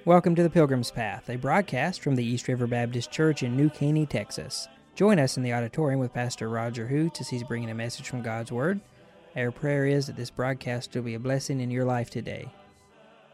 Welcome to the Pilgrim's Path, a broadcast from the East River Baptist Church in New Caney, Texas. Join us in the auditorium with Pastor Roger Hoots as he's bringing a message from God's Word. Our prayer is that this broadcast will be a blessing in your life today.